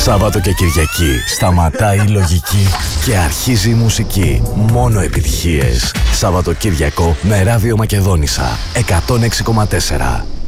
Σάββατο και Κυριακή σταματάει η λογική και αρχίζει η μουσική. Μόνο επιτυχίες. Σάββατο Κυριακό με Ράδιο Μακεδόνισσα 106,4.